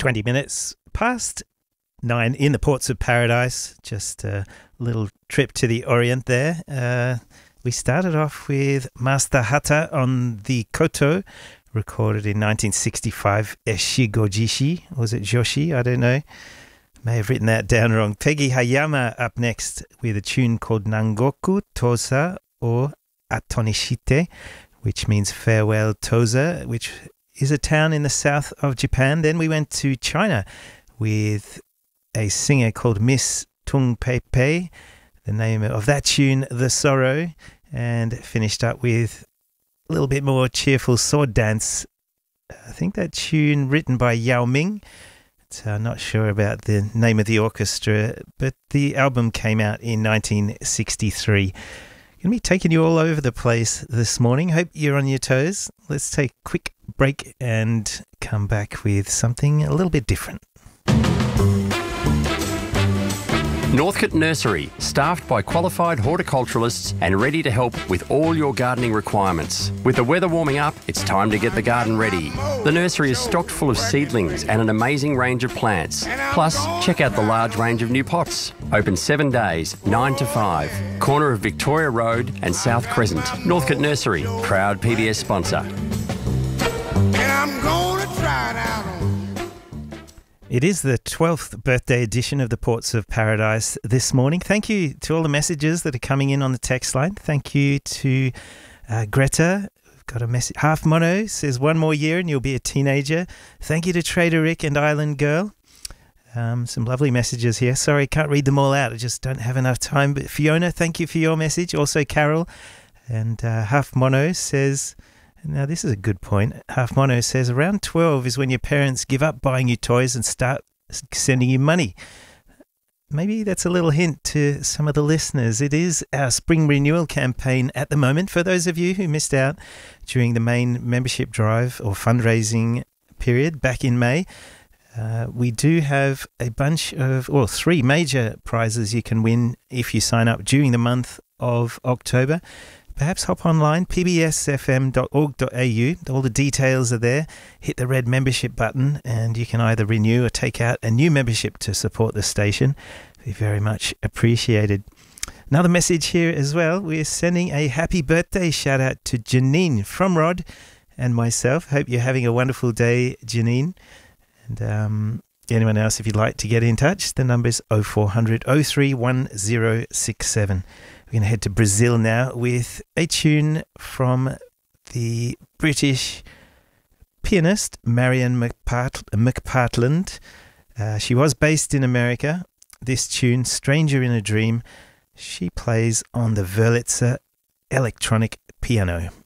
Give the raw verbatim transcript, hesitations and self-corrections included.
twenty minutes past nine in the Ports of Paradise. Just a little trip to the Orient there. Uh, we started off with Master Hata on the Koto, recorded in nineteen sixty-five. Eshigojishi, was it Joshi? I don't know. May have written that down wrong. Peggy Hayama up next with a tune called Nangoku Tosa or Atonishite, which means farewell Tosa, which is a town in the south of Japan. Then we went to China with a singer called Miss Tung Pei Pei, the name of that tune, The Sorrow, and finished up with a little bit more cheerful sword dance. I think that tune written by Yao Ming. So I'm not sure about the name of the orchestra, but the album came out in nineteen sixty-three. Going to be taking you all over the place this morning. Hope you're on your toes. Let's take a quick break and come back with something a little bit different. Northcote Nursery, staffed by qualified horticulturalists and ready to help with all your gardening requirements. With the weather warming up, it's time to get the garden ready. The nursery is stocked full of seedlings and an amazing range of plants. Plus, check out the large range of new pots. Open seven days, nine to five. Corner of Victoria Road and South Crescent. Northcote Nursery, proud P B S sponsor. And I'm gonna try it out on. It is the twelfth birthday edition of the Ports of Paradise this morning. Thank you to all the messages that are coming in on the text line. Thank you to uh, Greta. We've got a message. Half Mono says, one more year and you'll be a teenager. Thank you to Trader Rick and Island Girl. Um, some lovely messages here. Sorry, can't read them all out. I just don't have enough time. But Fiona, thank you for your message. Also Carol. And uh, Half Mono says... Now, this is a good point. Half Mono says around twelve is when your parents give up buying you toys and start sending you money. Maybe that's a little hint to some of the listeners. It is our spring renewal campaign at the moment. For those of you who missed out during the main membership drive or fundraising period back in May, uh, we do have a bunch of, or three major prizes you can win if you sign up during the month of October. Perhaps hop online, p b s f m dot org dot a u. All the details are there. Hit the red membership button and you can either renew or take out a new membership to support the station. Be very much appreciated. Another message here as well. We're sending a happy birthday shout out to Janine from Rod and myself. Hope you're having a wonderful day, Janine. And um, anyone else, if you'd like to get in touch, the number is oh four hundred, oh three one oh six seven. We're going to head to Brazil now with a tune from the British pianist Marian McPart- McPartland. Uh, she was based in America. This tune, Stranger in a Dream, she plays on the Wurlitzer electronic piano.